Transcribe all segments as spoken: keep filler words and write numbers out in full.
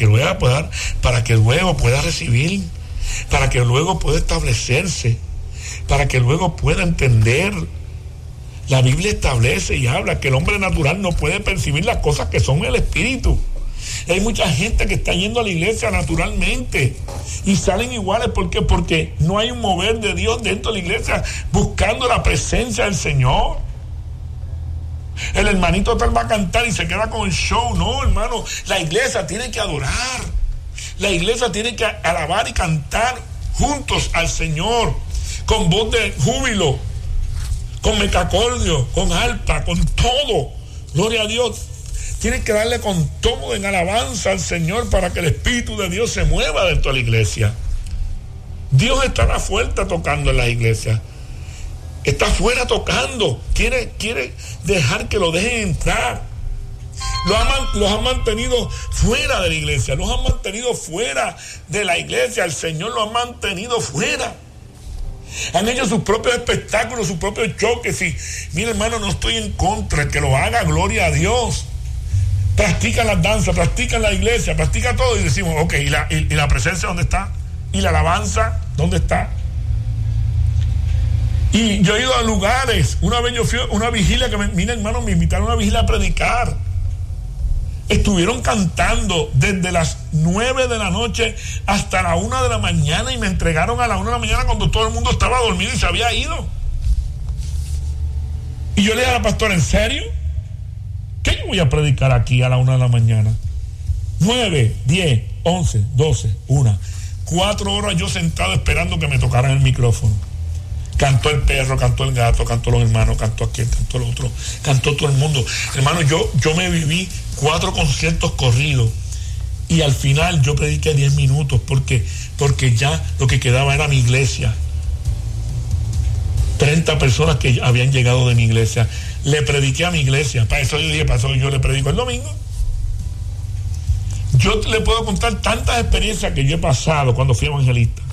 que luego pueda, para que luego pueda recibir, para que luego pueda establecerse, para que luego pueda entender. La Biblia establece y habla que el hombre natural no puede percibir las cosas que son el espíritu. Hay mucha gente que está yendo a la iglesia naturalmente y salen iguales. ¿Por qué? Porque no hay un mover de Dios dentro de la iglesia buscando la presencia del Señor. El hermanito tal va a cantar y se queda con el show. No, hermano, la iglesia tiene que adorar. La iglesia tiene que alabar y cantar juntos al Señor con voz de júbilo, con mecacordio, con arpa, con todo. Gloria a Dios. Tienen que darle con todo en alabanza al Señor para que el Espíritu de Dios se mueva dentro de la iglesia. Dios estará fuerte tocando en la iglesia. Está afuera tocando. Quiere, quiere dejar que lo dejen entrar. Los han, los han mantenido fuera de la iglesia. Los han mantenido fuera de la iglesia. El Señor los ha mantenido fuera. Han hecho sus propios espectáculos, sus propios choques. Y mira, hermano, no estoy en contra. Que lo haga, gloria a Dios. Practican las danzas, practican la iglesia, practican todo. Y decimos, ok, ¿y la, y, y la presencia dónde está? ¿Y la alabanza dónde está? Y yo he ido a lugares. Una vez yo fui a una vigilia que me, mira, hermano, me invitaron a una vigilia a predicar. Estuvieron cantando desde las nueve de la noche hasta la una de la mañana y me entregaron a la una de la mañana cuando todo el mundo estaba dormido y se había ido. Y yo le dije a la pastora, ¿en serio? ¿Qué yo voy a predicar aquí a la una de la mañana? Nueve, diez, once, doce, una. Cuatro horas yo sentado esperando que me tocaran el micrófono. Cantó el perro, cantó el gato, cantó los hermanos, cantó aquel, cantó el otro, cantó todo el mundo. Hermano, yo, yo me viví cuatro conciertos corridos y al final yo prediqué diez minutos porque, porque ya lo que quedaba era mi iglesia. treinta personas que habían llegado de mi iglesia. Le prediqué a mi iglesia. Para eso yo dije, para eso yo le predico el domingo. Yo le puedo contar tantas experiencias que yo he pasado cuando fui evangelista.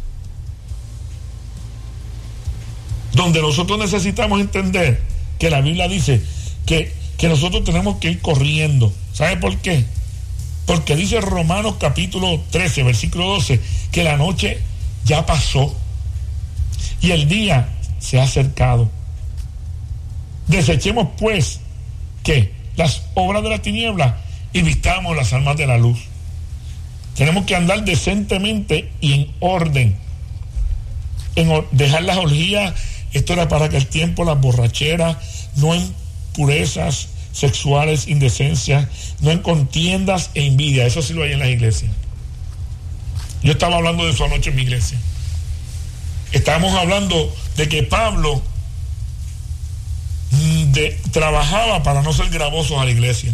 Donde nosotros necesitamos entender que la Biblia dice que, que nosotros tenemos que ir corriendo. ¿Sabe por qué? Porque dice Romanos capítulo trece, versículo doce, que la noche ya pasó y el día se ha acercado. Desechemos pues que las obras de las tinieblas y vistamos las armas de la luz. Tenemos que andar decentemente y en orden, en or- dejar las orgías. Esto era para que el tiempo, las borracheras, no en purezas sexuales, indecencias, no en contiendas e envidia. Eso sí lo hay en las iglesias. Yo estaba hablando de eso anoche en mi iglesia. Estábamos hablando de que Pablo de, trabajaba para no ser gravosos a la iglesia.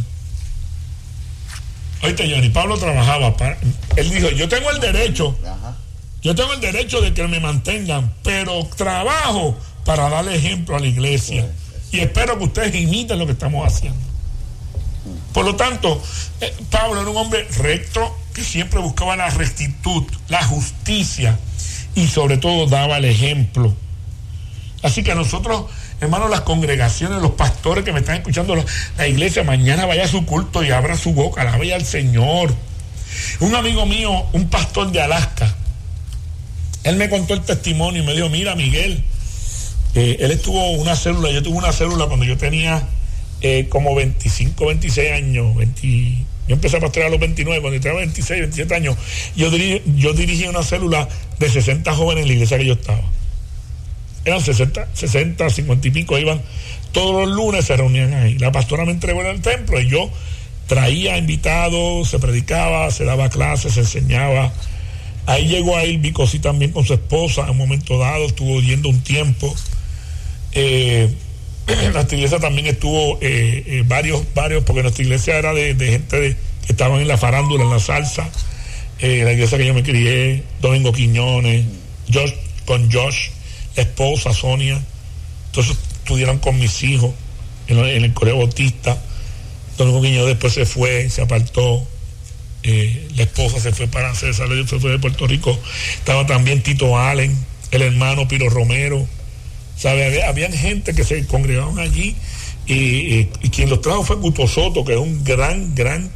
Oíste, Johnny, Pablo trabajaba para, él dijo, yo tengo el derecho, Ajá. yo tengo el derecho de que me mantengan, pero trabajo para darle ejemplo a la iglesia. Y espero que ustedes imiten lo que estamos haciendo. Por lo tanto, eh, Pablo era un hombre recto que siempre buscaba la rectitud, la justicia y sobre todo daba el ejemplo. Así que nosotros, hermanos, las congregaciones, los pastores que me están escuchando, la iglesia, mañana vaya a su culto y abra su boca, alabe al Señor. Un amigo mío, un pastor de Alaska, él me contó el testimonio y me dijo, mira, Miguel, eh, él estuvo una célula, yo tuve una célula cuando yo tenía eh, como veinticinco, veintiséis años, veinte, yo empecé a pastorear a los veintinueve, cuando yo tenía veintiséis, veintisiete años, yo, dirigí, yo dirigí una célula de sesenta jóvenes en la iglesia que yo estaba. Eran sesenta, sesenta, cincuenta y pico, iban todos los lunes, se reunían ahí. La pastora me entregó en el templo y yo traía invitados, se predicaba, se daba clases, se enseñaba. Ahí llegó a ir Vicosí también con su esposa en un momento dado, estuvo yendo un tiempo. Eh, nuestra iglesia también estuvo eh, eh, varios, varios, porque nuestra iglesia era de, de gente de, que estaban en la farándula, en la salsa. Eh, la iglesia que yo me crié, Domingo Quiñones, Josh, con Josh, la esposa Sonia, entonces estudiaron con mis hijos en, en el Colegio Bautista. Domingo Quiñones después se fue, se apartó. Eh, la esposa se fue para César, se fue de Puerto Rico. Estaba también Tito Allen, el hermano Piro Romero, ¿sabe? Había, habían gente que se congregaban allí y, y, y quien los trajo fue Guto Soto, que es un gran, gran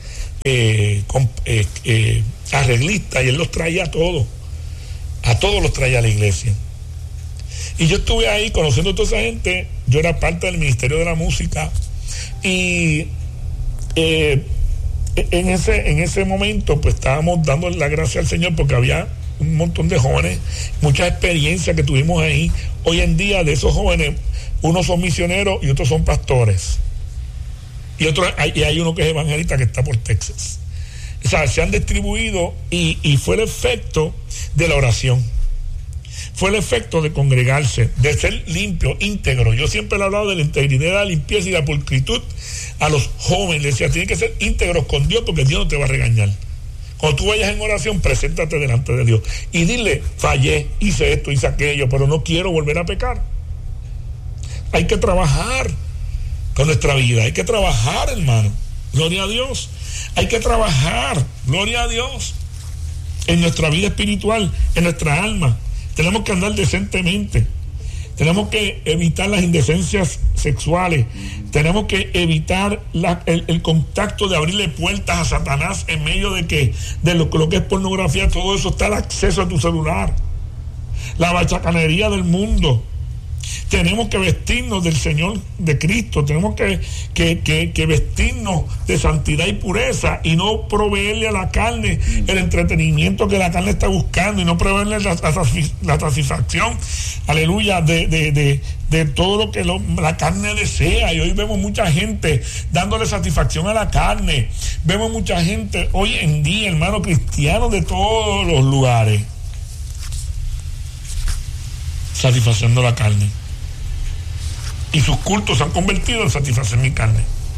eh, con, eh, eh, arreglistas, y él los traía a todos, a todos los traía a la iglesia. Y yo estuve ahí conociendo a toda esa gente. Yo era parte del Ministerio de la Música, y eh, en ese, en ese momento pues estábamos dando la gracia al Señor, porque había un montón de jóvenes, mucha experiencia que tuvimos ahí. Hoy en día, de esos jóvenes, unos son misioneros y otros son pastores, y otros, y hay uno que es evangelista que está por Texas. O sea, se han distribuido, y, y fue el efecto de la oración, fue el efecto de congregarse, de ser limpio, íntegro. Yo siempre he hablado de la integridad, la limpieza y la pulcritud a los jóvenes. Les decía, tienen que ser íntegros con Dios, porque Dios no te va a regañar. Cuando tú vayas en oración, preséntate delante de Dios y dile: fallé, hice esto, hice aquello, pero no quiero volver a pecar. Hay que trabajar con nuestra vida, hay que trabajar, hermano, gloria a Dios. Hay que trabajar, gloria a Dios, en nuestra vida espiritual, en nuestra alma. Tenemos que andar decentemente. Tenemos que evitar las indecencias sexuales. Tenemos que evitar la, el, el contacto de abrirle puertas a Satanás en medio de que de lo, lo que es pornografía. Todo eso está al acceso a tu celular. La bachacanería del mundo. Tenemos que vestirnos del Señor, de Cristo. Tenemos que, que, que, que vestirnos de santidad y pureza, y no proveerle a la carne el entretenimiento que la carne está buscando, y no proveerle la, la, la satisfacción, aleluya, de, de, de, de todo lo que lo, la carne desea. Y hoy vemos mucha gente dándole satisfacción a la carne. Vemos mucha gente hoy en día, hermano, cristianos de todos los lugares, satisfaciendo la carne, y sus cultos se han convertido en satisfacer mi carne.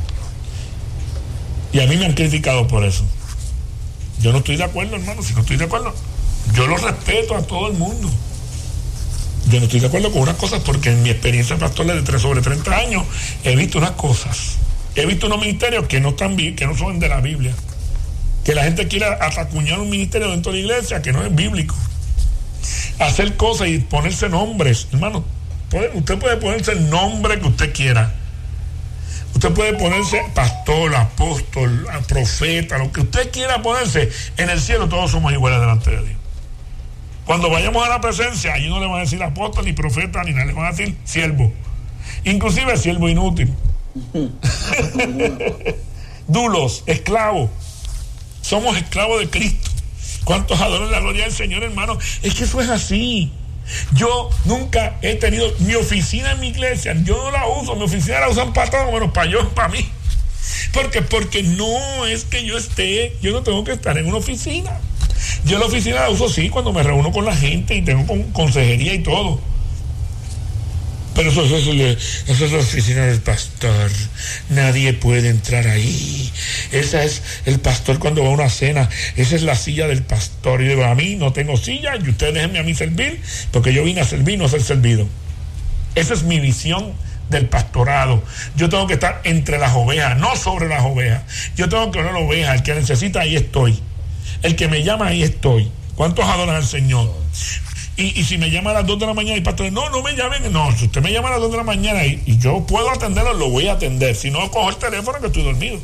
Y a mí me han criticado por eso. Yo no estoy de acuerdo, hermano. Si no estoy de acuerdo, yo lo respeto a todo el mundo. Yo no estoy de acuerdo con unas cosas, porque en mi experiencia pastor de tres, sobre treinta años he visto unas cosas, he visto unos ministerios que no están bien, que no son de la Biblia, que la gente quiere atacuñar un ministerio dentro de la iglesia que no es bíblico, hacer cosas y ponerse nombres. Hermano, puede, usted puede ponerse el nombre que usted quiera. Usted puede ponerse pastor, apóstol, profeta, lo que usted quiera ponerse. En el cielo todos somos iguales delante de Dios. Cuando vayamos a la presencia, allí no le van a decir apóstol, ni profeta, ni nada, le van a decir siervo. Inclusive siervo inútil. Dulos, esclavos. Somos esclavos de Cristo. ¿Cuántos adoran la gloria del Señor, hermano? Es que eso es así. Yo nunca he tenido mi oficina en mi iglesia, yo no la uso. Mi oficina la usan para todo menos para yo, para mí. ¿Por qué? Porque no es que yo esté, yo no tengo que estar en una oficina. Yo la oficina la uso sí cuando me reúno con la gente y tengo con, consejería y todo. Pero eso, eso, eso, eso es la oficina del pastor. Nadie puede entrar ahí. Esa es el pastor cuando va a una cena. Esa es la silla del pastor. Y digo, a mí no tengo silla, y ustedes déjenme a mí servir, porque yo vine a servir, no a ser servido. Esa es mi visión del pastorado. Yo tengo que estar entre las ovejas, no sobre las ovejas. Yo tengo que orar a la oveja. El que necesita, ahí estoy. El que me llama, ahí estoy. ¿Cuántos adoran al Señor? Y, y si me llama a las dos de la mañana y pastor, no, no me llamen, no, si usted me llama a las dos de la mañana y, y yo puedo atenderlo, lo voy a atender. Si no, cojo el teléfono que estoy dormido.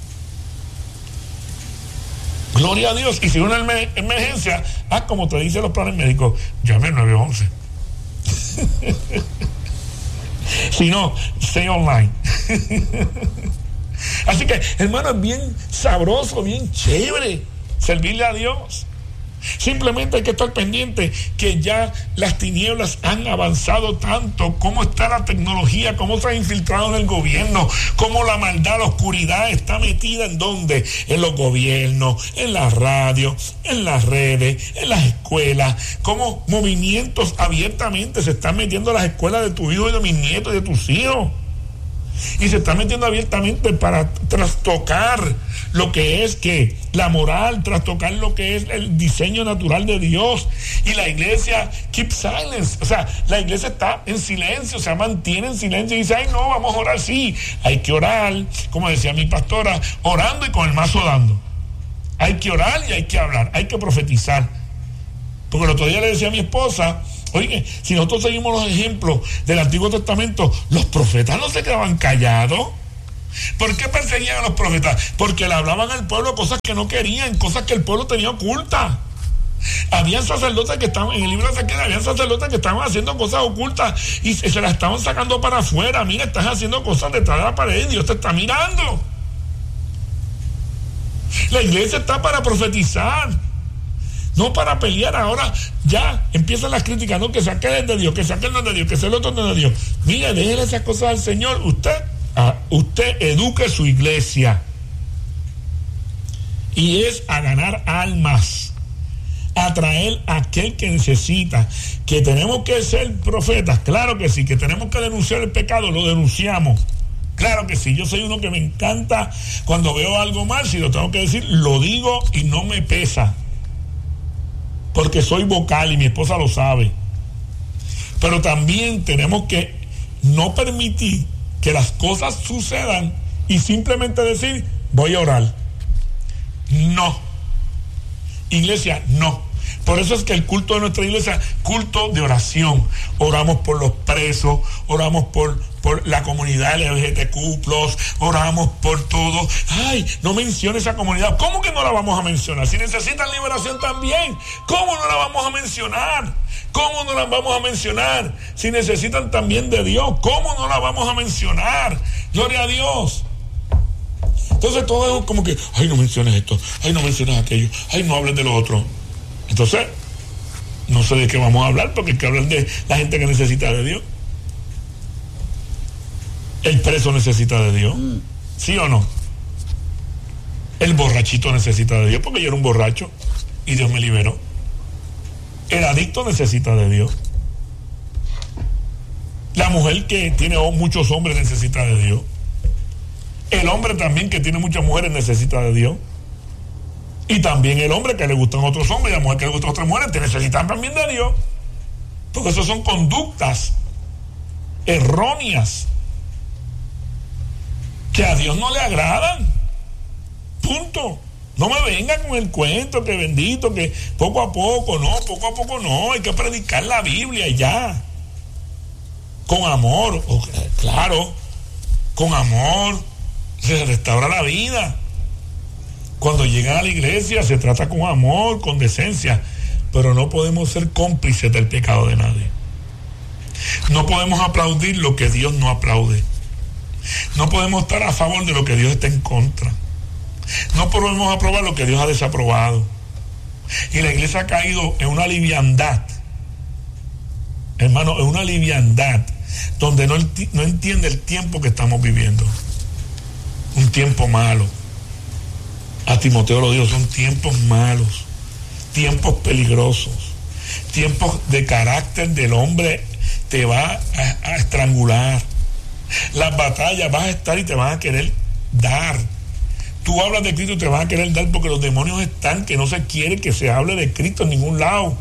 Gloria a Dios. Y si una emergencia, ah, como te dicen los planes médicos, llame al nueve once. Si no, stay online. Así que, hermano, es bien sabroso, bien chévere servirle a Dios. Simplemente hay que estar pendiente que ya las tinieblas han avanzado tanto, cómo está la tecnología, cómo se ha infiltrado en el gobierno, cómo la maldad, la oscuridad está metida en dónde, en los gobiernos, en la radio, en las redes, en las escuelas, cómo movimientos abiertamente se están metiendo en las escuelas de tu hijo y de mis nietos y de tus hijos. Y se está metiendo abiertamente para trastocar lo que es que la moral, trastocar lo que es el diseño natural de Dios. Y la iglesia keep silence, o sea, la iglesia está en silencio, o sea, mantiene en silencio y dice, ay no, vamos a orar. Sí, hay que orar, como decía mi pastora, orando y con el mazo dando. Hay que orar y hay que hablar, hay que profetizar. Porque el otro día le decía a mi esposa, oye, si nosotros seguimos los ejemplos del Antiguo Testamento, los profetas no se quedaban callados. ¿Por qué perseguían a los profetas? Porque le hablaban al pueblo cosas que no querían, cosas que el pueblo tenía ocultas. Habían sacerdotes que estaban, en el libro de Ezequiel, habían sacerdotes que estaban haciendo cosas ocultas y se, se las estaban sacando para afuera. Mira, estás haciendo cosas detrás de la pared, Dios te está mirando. La iglesia está para profetizar, no para pelear. Ahora ya empiezan las críticas, no, que se aquel es de Dios, que se aquel no es de Dios, que se el otro no es de Dios. Mire, déjele esas cosas al Señor. Usted, ah, usted eduque su iglesia, y es a ganar almas, a traer a aquel que necesita. Que tenemos que ser profetas, claro que sí. Que tenemos que denunciar el pecado, lo denunciamos, claro que sí. Yo soy uno que me encanta cuando veo algo mal, si lo tengo que decir, lo digo y no me pesa, porque soy vocal y mi esposa lo sabe. Pero también tenemos que no permitir que las cosas sucedan y simplemente decir, voy a orar. No, iglesia, no. Por eso es que el culto de nuestra iglesia, culto de oración. Oramos por los presos, oramos por, por la comunidad L G B T Q plus, oramos por todo. Ay, no mencione esa comunidad. ¿Cómo que no la vamos a mencionar? Si necesitan liberación también, ¿cómo no la vamos a mencionar? ¿Cómo no la vamos a mencionar? Si necesitan también de Dios, ¿cómo no la vamos a mencionar? Gloria a Dios. Entonces todo es como que, ay, no menciones esto, ay, no menciones aquello, ay, no hables de lo otro. Entonces, no sé de qué vamos a hablar, porque hay que hablar de la gente que necesita de Dios. El preso necesita de Dios, ¿sí o no? El borrachito necesita de Dios, porque yo era un borracho y Dios me liberó. El adicto necesita de Dios. La mujer que tiene muchos hombres necesita de Dios. El hombre también que tiene muchas mujeres necesita de Dios. Y también el hombre que le gustan otros hombres y la mujer que le gustan otras mujeres te necesitan también de Dios. Porque eso son conductas erróneas que a Dios no le agradan. Punto. No me venga con el cuento que bendito, que poco a poco, no, poco a poco no. Hay que predicar la Biblia y ya. Con amor, o, claro, con amor se restaura la vida. Cuando llegan a la iglesia se trata con amor, con decencia, pero no podemos ser cómplices del pecado de nadie. No podemos aplaudir lo que Dios no aplaude. No podemos estar a favor de lo que Dios está en contra. No podemos aprobar lo que Dios ha desaprobado. Y la iglesia ha caído en una liviandad, hermano, en una liviandad donde no, no entiende el tiempo que estamos viviendo. Un tiempo malo. A Timoteo lo dijo, son tiempos malos, tiempos peligrosos, tiempos de carácter del hombre te va a, a estrangular. Las batallas vas a estar y te van a querer dar. Tú hablas de Cristo y te van a querer dar porque los demonios están que no se quiere que se hable de Cristo en ningún lado.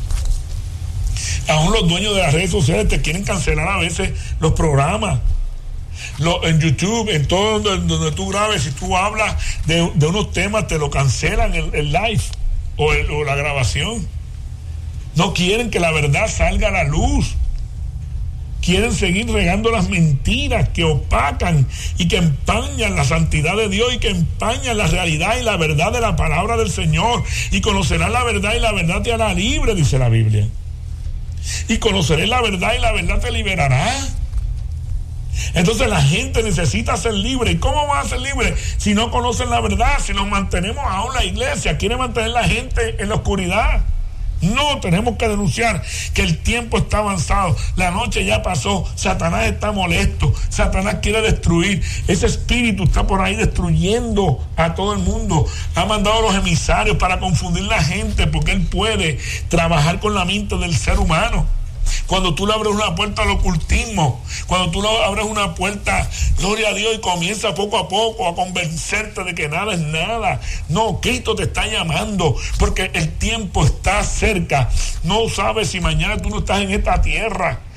Aún los dueños de las redes sociales te quieren cancelar a veces los programas. Lo, en YouTube, en todo donde, donde tú grabes, si tú hablas de, de unos temas, te lo cancelan el, el live o, el, o la grabación. No quieren que la verdad salga a la luz. Quieren seguir regando las mentiras que opacan y que empañan la santidad de Dios y que empañan la realidad y la verdad de la palabra del Señor. Y conocerás la verdad y la verdad te hará libre, dice la Biblia. Y conoceré la verdad y la verdad te liberará. Entonces la gente necesita ser libre. ¿Y cómo van a ser libres si no conocen la verdad? Si nos mantenemos aún la iglesia quiere mantener la gente en la oscuridad. No, tenemos que denunciar que el tiempo está avanzado, la noche ya pasó, Satanás está molesto, Satanás quiere destruir, ese espíritu está por ahí destruyendo a todo el mundo, ha mandado a los emisarios para confundir la gente porque él puede trabajar con la mente del ser humano. Cuando tú le abres una puerta al ocultismo, cuando tú le abres una puerta, gloria a Dios, y comienza poco a poco a convencerte de que nada es nada. No, Cristo te está llamando porque el tiempo está cerca. No sabes si mañana tú no estás en esta tierra.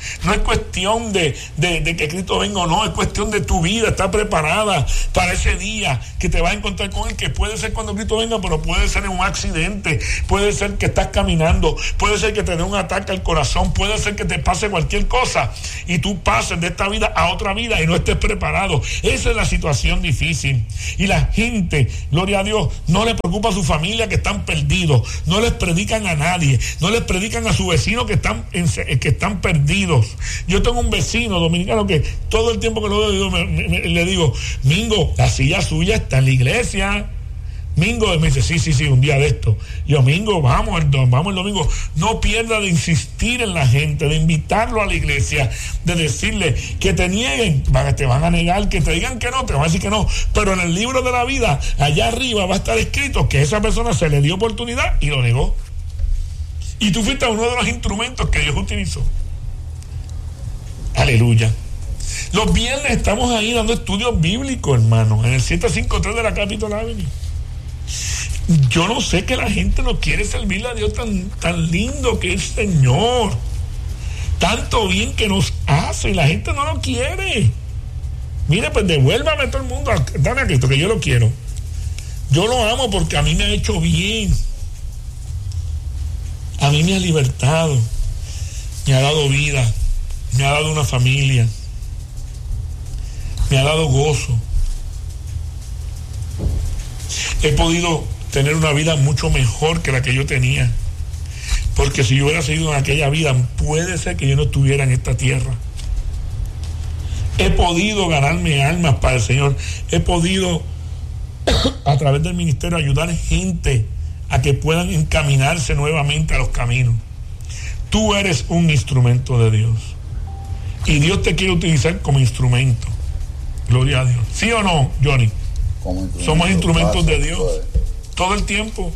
No es cuestión de, de, de que Cristo venga o no, es cuestión de tu vida, estar preparada para ese día que te vas a encontrar con Él, que puede ser cuando Cristo venga, pero puede ser en un accidente, puede ser que estás caminando, puede ser que te dé un ataque al corazón, puede ser que te pase cualquier cosa y tú pases de esta vida a otra vida y no estés preparado. Esa es la situación difícil. Y la gente, gloria a Dios, no le preocupa a su familia que están perdidos, no les predican a nadie, no les predican a su vecino que están, en, que están perdidos. Yo tengo un vecino dominicano que todo el tiempo que lo veo me, me, me, le digo, Mingo, la silla suya está en la iglesia. Mingo me dice, sí, sí, sí, un día de esto. Yo, Mingo, vamos el, vamos el domingo. No pierda de insistir en la gente, de invitarlo a la iglesia, de decirle que te nieguen, te van a negar, que te digan que no, te van a decir que no. Pero en el libro de la vida, allá arriba va a estar escrito que esa persona se le dio oportunidad y lo negó. Y tú fuiste uno de los instrumentos que Dios utilizó. Aleluya. Los viernes estamos ahí dando estudios bíblicos, hermano, en el siete cinco tres de la Capitol Avenue. Yo no sé que la gente no quiere servirle a Dios tan, tan lindo que es el Señor, tanto bien que nos hace, y la gente no lo quiere. Mire, pues devuélvame todo el mundo, dame a Cristo, que yo lo quiero. Yo lo amo porque a mí me ha hecho bien, a mí me ha libertado, me ha dado vida, me ha dado una familia, me ha dado gozo. He podido tener una vida mucho mejor que la que yo tenía, porque si yo hubiera seguido en aquella vida, puede ser que yo no estuviera en esta tierra. He podido ganarme almas para el Señor. He podido a través del ministerio ayudar gente a que puedan encaminarse nuevamente a los caminos. Tú eres un instrumento de Dios y Dios te quiere utilizar como instrumento. Gloria a Dios. ¿Sí o no, Johnny? Instrumento, somos instrumentos de Dios todo el tiempo.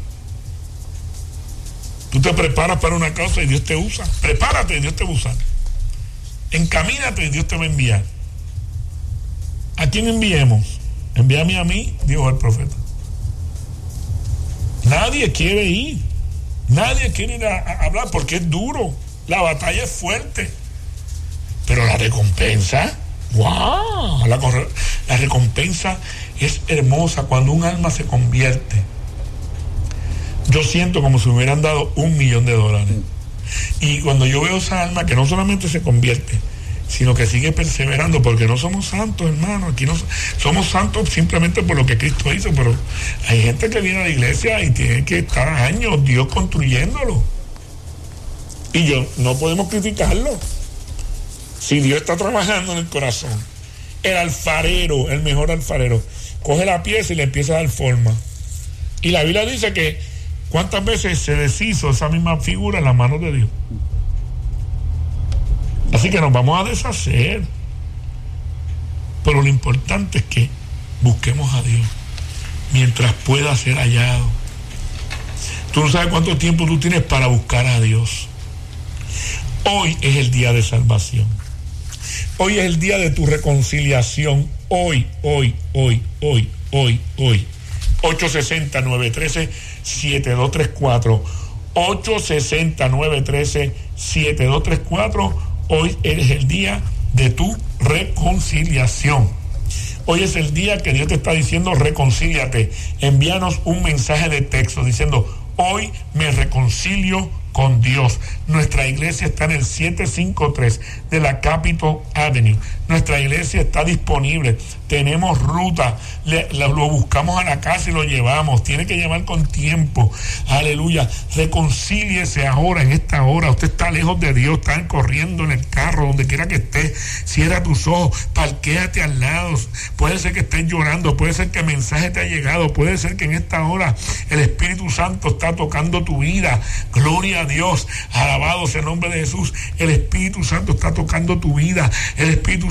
Tú te preparas para una causa y Dios te usa. Prepárate y Dios te va a usar. Encamínate y Dios te va a enviar. ¿A quién enviemos? Envíame a mí, dijo el profeta. Nadie quiere ir. Nadie quiere ir a, a hablar porque es duro. La batalla es fuerte. Pero la recompensa, ¡wow! La, la recompensa es hermosa cuando un alma se convierte. Yo siento como si me hubieran dado un millón de dólares. Y cuando yo veo esa alma que no solamente se convierte, sino que sigue perseverando, porque no somos santos, hermano. Aquí no somos santos simplemente por lo que Cristo hizo, pero hay gente que viene a la iglesia y tiene que estar años Dios construyéndolo. Y yo no podemos criticarlo. Si Dios está trabajando en el corazón, el alfarero, el mejor alfarero, coge la pieza y le empieza a dar forma. Y la Biblia dice que cuántas veces se deshizo esa misma figura en las manos de Dios. Así que nos vamos a deshacer. Pero lo importante es que busquemos a Dios mientras pueda ser hallado. Tú no sabes cuánto tiempo tú tienes para buscar a Dios. Hoy es el día de salvación. Hoy es el día de tu reconciliación. Hoy, hoy, hoy, hoy, hoy, hoy. ocho seis cero, nueve uno tres, siete dos tres cuatro. ocho seis cero, nueve uno tres, siete dos tres cuatro. Hoy es el día de tu reconciliación. Hoy es el día que Dios te está diciendo reconcíliate. Envíanos un mensaje de texto diciendo hoy me reconcilio con Dios. Nuestra iglesia está en el siete cinco tres de la Capitol Avenue. Nuestra iglesia está disponible. Tenemos ruta. Le, le, lo buscamos a la casa y lo llevamos. Tiene que llevar con tiempo. Aleluya. Reconcíliese ahora, en esta hora. Usted está lejos de Dios. Está corriendo en el carro, donde quiera que esté. Cierra tus ojos. Parquéate al lado. Puede ser que estés llorando. Puede ser que el mensaje te ha llegado. Puede ser que en esta hora el Espíritu Santo está tocando tu vida. Gloria a Dios. Alabado sea el nombre de Jesús. El Espíritu Santo está tocando tu vida. El Espíritu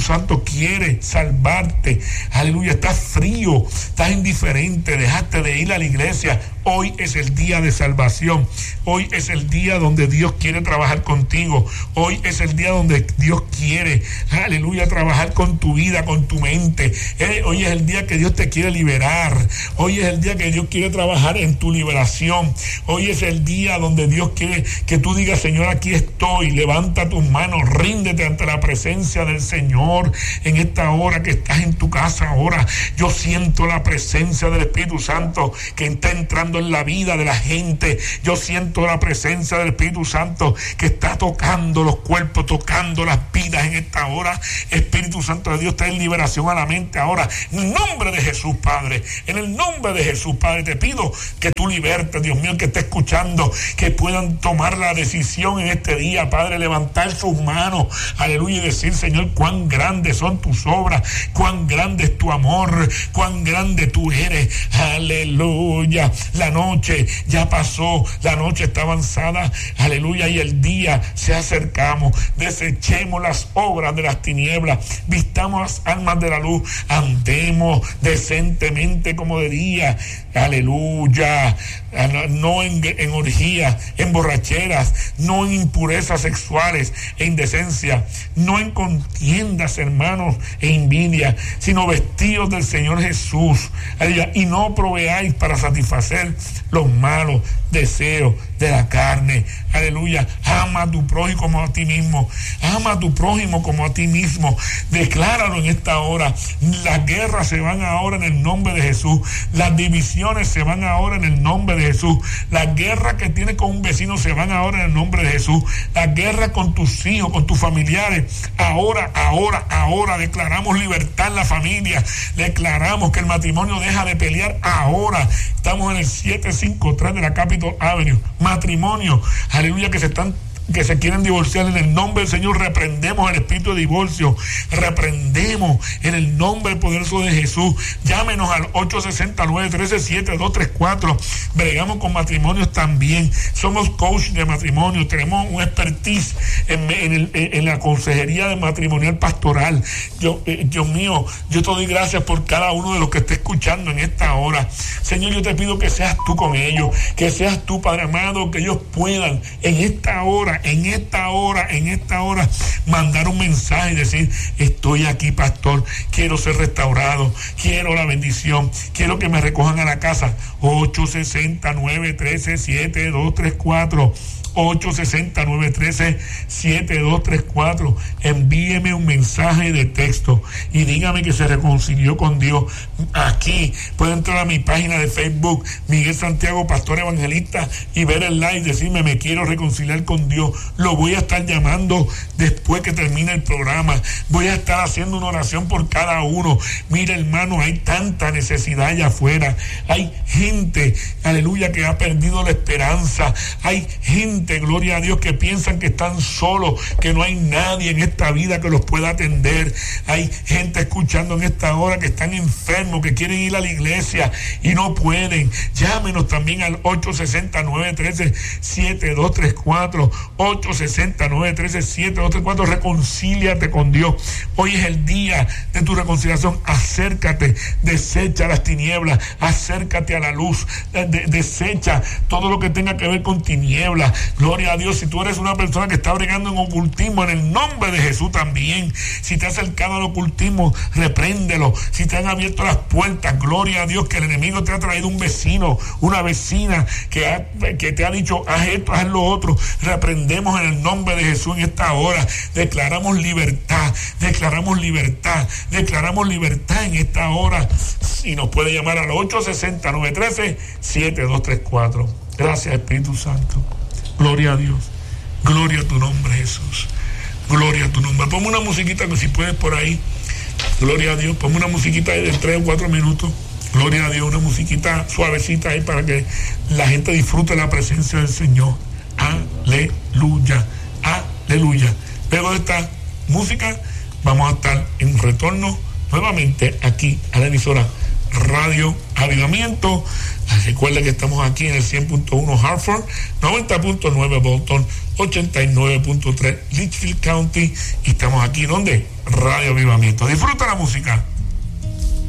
Santo quiere salvarte. Aleluya, estás frío, estás indiferente, dejaste de ir a la iglesia. Hoy es el día de salvación. Hoy es el día donde Dios quiere trabajar contigo. Hoy es el día donde Dios quiere, aleluya, trabajar con tu vida, con tu mente. Eh, hoy es el día que Dios te quiere liberar. Hoy es el día que Dios quiere trabajar en tu liberación. Hoy es el día donde Dios quiere que tú digas: Señor, aquí estoy. Levanta tus manos, ríndete ante la presencia del Señor en esta hora que estás en tu casa. Ahora yo siento la presencia del Espíritu Santo que está entrando en la vida de la gente. Yo siento la presencia del Espíritu Santo que está tocando los cuerpos, tocando las vidas en esta hora. Espíritu Santo de Dios, trae liberación a la mente ahora. En el nombre de Jesús, Padre, en el nombre de Jesús, Padre, te pido que tú libertes, Dios mío, que esté escuchando, que puedan tomar la decisión en este día, Padre, levantar sus manos, aleluya, y decir: Señor, cuán grandes son tus obras, cuán grande es tu amor, cuán grande tú eres. Aleluya. La noche ya pasó, la noche está avanzada, aleluya, y el día se acercamos. Desechemos las obras de las tinieblas, vistamos las armas de la luz, andemos decentemente como de día, aleluya, no en, en orgías, en borracheras, no en impurezas sexuales e indecencia, no en contiendas, hermanos, e envidia, sino vestidos del Señor Jesús, aleluya, y no proveáis para satisfacer los malos deseos de la carne. Aleluya. Ama a tu prójimo como a ti mismo. Ama a tu prójimo como a ti mismo. Decláralo en esta hora. Las guerras se van ahora en el nombre de Jesús. Las divisiones se van ahora en el nombre de Jesús. Las guerras que tienes con un vecino se van ahora en el nombre de Jesús. Las guerras con tus hijos, con tus familiares, ahora, ahora, ahora declaramos libertad en la familia. Declaramos que el matrimonio deja de pelear ahora. Estamos en el siete cinco tres de la Capitol Avenue. Matrimonio, aleluya, que se están que se quieren divorciar, en el nombre del Señor reprendemos el espíritu de divorcio, reprendemos en el nombre poderoso de Jesús. Llámenos al ocho seis nueve, uno tres siete, dos tres cuatro. Bregamos con matrimonios también, somos coach de matrimonio, tenemos un expertise en, en, el, en la consejería de matrimonial pastoral. Yo, eh, Dios mío, yo te doy gracias por cada uno de los que esté escuchando en esta hora. Señor, yo te pido que seas tú con ellos, que seas tú, Padre amado, que ellos puedan en esta hora en esta hora, en esta hora, mandar un mensaje y decir: estoy aquí, pastor, quiero ser restaurado, quiero la bendición, quiero que me recojan a la casa. Ocho seis nueve, uno tres siete, dos tres cuatro. ocho seis nueve, uno tres siete, dos tres cuatro. Envíeme un mensaje de texto y dígame que se reconcilió con Dios. Aquí puede entrar a mi página de Facebook, Miguel Santiago, pastor evangelista, y ver el live, decirme: me quiero reconciliar con Dios. Lo voy a estar llamando después que termine el programa. Voy a estar haciendo una oración por cada uno. Mira, hermano, hay tanta necesidad allá afuera. Hay gente, aleluya, que ha perdido la esperanza. Hay gente, gloria a Dios, que piensan que están solos, que no hay nadie en esta vida que los pueda atender. Hay gente escuchando en esta hora que están enfermos, que quieren ir a la iglesia y no pueden. Llámenos también al ocho seis nueve, uno tres siete, dos tres cuatro. ocho seis nueve, uno tres siete, dos tres cuatro. Reconcíliate con Dios. Hoy es el día de tu reconciliación. Acércate, desecha las tinieblas, acércate a la luz, de, de, desecha todo lo que tenga que ver con tinieblas. Gloria a Dios. Si tú eres una persona que está bregando en ocultismo, en el nombre de Jesús también. Si te has acercado al ocultismo, repréndelo. Si te han abierto las puertas, gloria a Dios, que el enemigo te ha traído un vecino, una vecina que, ha, que te ha dicho: haz esto, haz lo otro. Reprendemos en el nombre de Jesús en esta hora. Declaramos libertad, declaramos libertad, declaramos libertad en esta hora. Y nos puede llamar al ocho seis nueve, uno tres siete, dos tres cuatro. Gracias, Espíritu Santo. Gloria a Dios. Gloria a tu nombre, Jesús. Gloria a tu nombre. Ponme una musiquita, que si puedes, por ahí. Gloria a Dios. Ponme una musiquita de tres o cuatro minutos. Gloria a Dios. Una musiquita suavecita ahí para que la gente disfrute la presencia del Señor. Aleluya. Aleluya. Luego de esta música vamos a estar en retorno nuevamente aquí a la emisora Radio Avivamiento. Recuerda que estamos aquí en el cien punto uno Hartford, noventa punto nueve Bolton, ochenta y nueve punto tres Litchfield County, y estamos aquí donde Radio Avivamiento. Disfruta la música.